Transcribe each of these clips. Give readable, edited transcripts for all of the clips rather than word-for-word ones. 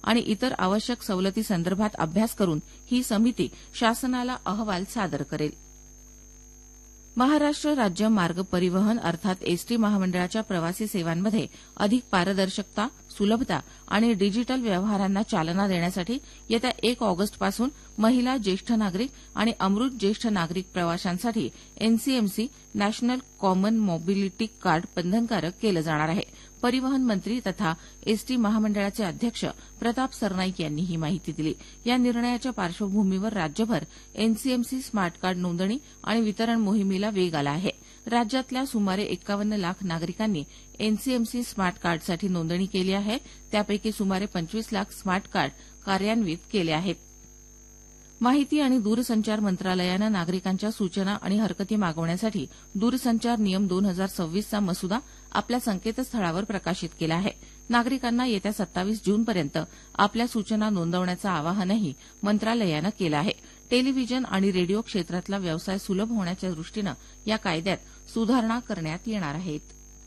आणि इतर आवश्यक सवलतीसंदर्भात अभ्यास करून ही समिती शासनाला अहवाल सादर करेल. महाराष्ट्र राज्य मार्ग परिवहन अर्थात एसटी महामंडळाच्या प्रवासी सेवांमध्ये अधिक पारदर्शकता, सुलभता आणि डिजिटल व्यवहारांना चालना देण्यासाठी येत्या 1 ऑगस्टपासून महिला, ज्येष्ठ नागरिक आणि अमृत ज्येष्ठ नागरिक प्रवाशांसाठी NCMC national common mobility card बंधनकारक केलं जाणार आहे. परिवहन मंत्री तथा एसटी महामंडळाचे अध्यक्ष प्रताप सरनाईक यांनी ही माहिती दिली. या निर्णयाच्या पार्श्वभूमीवर राज्यभर एनसीएमसी स्मार्ट कार्ड नोंदणी आणि वितरण मोहिमेला वेग आला आहे. राज्यातल्या सुमारे 51 लाख नागरिकांनी एनसीएमसी स्मार्ट कार्डसाठी नोंदणी केली आहे. त्यापैकी सुमारे 25 लाख स्मार्ट कार्ड कार्यान्वित केले आहेत. माहिती आणि दूरसंचार मंत्रालयानं नागरिकांच्या सूचना आणि हरकती मागवण्यासाठी दूरसंचार नियम 2026 चा मसुदा आपल्या संकेतस्थळावर प्रकाशित केला आहे. नागरिकांना येत्या 27 जूनपर्यंत आपल्या सूचना नोंदवण्याचं आवाहनही मंत्रालयानं केलं आहे. टेलिव्हिजन आणि रेडिओ क्षेत्रातला व्यवसाय सुलभ होण्याच्या दृष्टीनं या कायद्यात सुधारणा करण्यात येणार आहेत.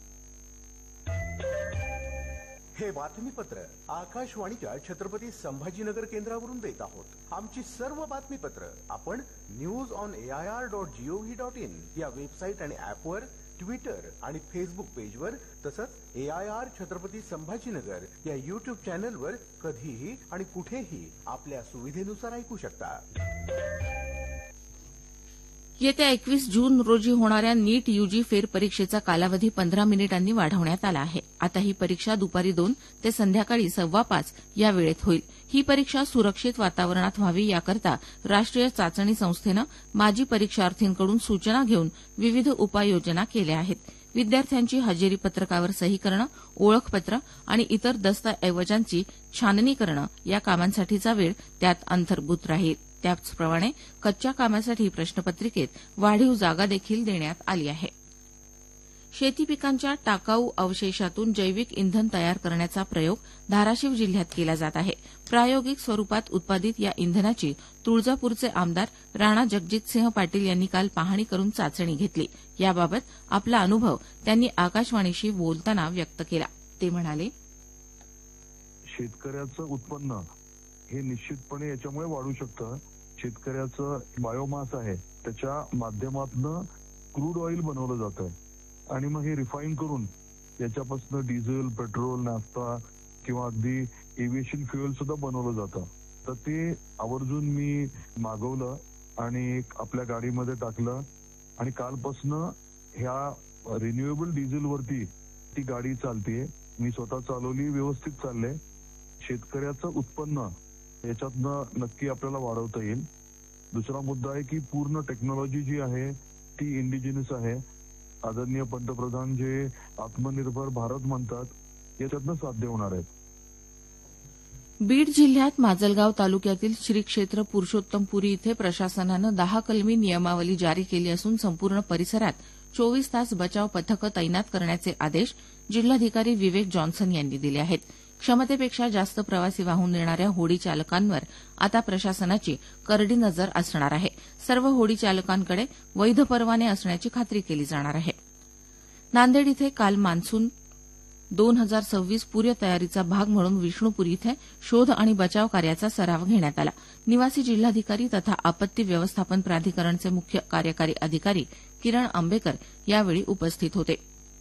हे बातमीपत्र आकाशवाणीच्या छत्रपती संभाजीनगर केंद्रावरून देत आहोत. आमची सर्व बातमीपत्र आपण news.air.gov.in या वेबसाईट आणि ऍपवर, ट्विटर आणि फेसबुक पेजवर तसंच AIR छत्रपती संभाजीनगर या युट्यूब चॅनलवर कधीही आणि कुठेही आपल्या सुविधेनुसार ऐकू शकता. येत्या 21 जून रोजी होणाऱ्या नीट यूजी फेरपरीक्षेचा कालावधी 15 मिनिटांनी वाढवण्यात आला आहे. आता ही परीक्षा दुपारी 2 ते संध्याकाळी 5:15 या वेळेत होईल. ही परीक्षा सुरक्षित वातावरणात व्हावी याकरता राष्ट्रीय चाचणी संस्थेनं माजी परीक्षार्थींकडून सूचना घेऊन विविध उपाययोजना केल्या आहेत. विद्यार्थ्यांची हजेरी पत्रकावर सही करणं, ओळखपत्र आणि इतर दस्तऐवजांची छाननी करणं या कामांसाठीचा वेळ त्यात अंतर्भूत राहील. त्याचप्रमाणे कच्च्या कामासाठी प्रश्नपत्रिकेत वाढीव जागा देखील देण्यात आली आहे. शेती पिकांच्या टाकाऊ अवशेषातून जैविक इंधन तयार करण्याचा प्रयोग धाराशिव जिल्ह्यात केला जात आहे. प्रायोगिक स्वरूपात उत्पादित या इंधनाची तुळजापूरचे आमदार राणा जगजितसिंह पाटील यांनी काल पाहणी करून चाचणी घेतली. याबाबत आपला अनुभव त्यांनी आकाशवाणीशी बोलताना व्यक्त केला. ते म्हणाले, शेतकऱ्याचं उत्पन्न हे निश्चितपणे याच्यामुळे वाढू शकतं. शेतकऱ्याचं बायोमास आहे त्याच्या माध्यमातून क्रूड ऑइल बनवलं जातं आणि मग हे रिफाईन करून याच्यापासून डिझेल, पेट्रोल, नाफ्ता किंवा अगदी एव्हिएशन फ्युएल सुद्धा बनवलं जातं. तर ते आवर्जून मी मागवलं आणि आपल्या गाडीमध्ये टाकलं आणि कालपासून ह्या रिन्युएबल डिझेलवरती ती गाडी चालतीये. मी स्वतः चालवली, व्यवस्थित चाललंय. शेतकऱ्याचं उत्पन्न याच्यातनं नक्की आपल्याला वाढवता येईल. दुसरा मुद्दा आहे की पूर्ण टेक्नॉलॉजी जी आहे ती इंडिजिनस आहे. आदरणीय पंतप्रधान जे आत्मनिर्भर भारत म्हणतात याच्यातनं साध्य होणार आहे. बीड जिल्ह्यात माजलगाव तालुक्यातील श्री क्षेत्र पुरुषोत्तमपुरी इथे प्रशासनानं 10 कलमी नियमावली जारी केली असून संपूर्ण परिसरात 24 तास बचाव पथकं तैनात करण्याचे आदेश जिल्हाधिकारी विवेक जॉन्सन यांनी दिले आहेत. क्षमतेपेक्षा जास्त प्रवासी वाहून नेणाऱ्या होडी चालकांवर आता प्रशासनाची करडी नजर असणार आहे. सर्व होडी चालकांकडे वैध परवाने असण्याची खात्री केली जाणार आहे. नांदेड इथे काल मान्सून 2026 पूर्वतयारीचा भाग म्हणून विष्णुपुरी इथे शोध आणि बचाव कार्याचा सराव घेण्यात आला. निवासी जिल्हाधिकारी तथा आपत्ती व्यवस्थापन प्राधिकरणचे मुख्य कार्यकारी अधिकारी किरण आंबेकर यावेळी उपस्थित होते.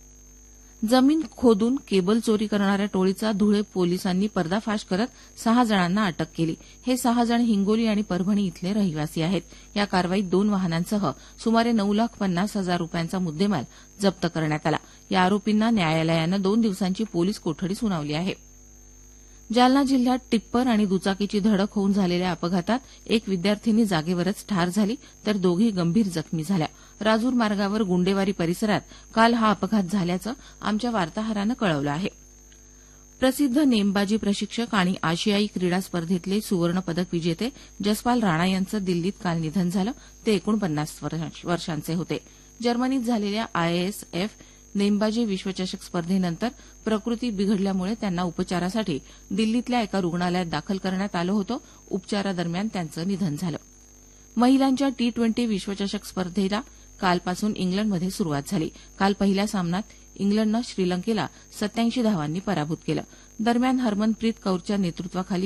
जमीन खोदून केबल चोरी करणाऱ्या टोळीचा धुळे पोलिसांनी पर्दाफाश करत 6 जणांना अटक केली. हे 6 जण हिंगोली आणि परभणी इथले रहिवासी आहेत. या कारवाईत 2 वाहनांसह सुमारे 9,50,000 रुपयांचा मुद्देमाल जप्त करण्यात आला. या आरोपींना न्यायालयानं 2 दिवसांची पोलीस कोठडी सुनावली आहे. जालना जिल्ह्यात टिप्पर आणि दुचाकीची धडक होऊन झालेल्या अपघातात एक विद्यार्थिनी जागेवरच ठार झाली तर दोघी गंभीर जखमी झाल्या. राजूर मार्गावर गुंडेवारी परिसरात काल हा अपघात झाल्याचं आमच्या वार्ताहरानं कळवलं आहे. प्रसिद्ध नेमबाजी प्रशिक्षक आणि आशियाई क्रीडा स्पर्धेतले सुवर्णपदक विजेते जसपाल राणा यांचं दिल्लीत काल निधन झालं. ते 49 वर्षांचे होते. जर्मनीत झालेल्या IASF नेमबाजी विश्वचषक स्पर्धेनंतर प्रकृती बिघडल्यामुळे त्यांना उपचारासाठी दिल्लीतल्या एका रुग्णालयात दाखल करण्यात आलं होतं. उपचारादरम्यान त्यांचं निधन झालं. महिलांच्या T20 विश्वचषक स्पर्धेला कालपासून इंग्लंडमध्ये सुरुवात झाली. काल पहिल्या सामन्यात इंग्लंडनं श्रीलंकेला 87 धावांनी पराभूत केलं. दरम्यान हरमनप्रीत कौरच्या नेतृत्वाखाली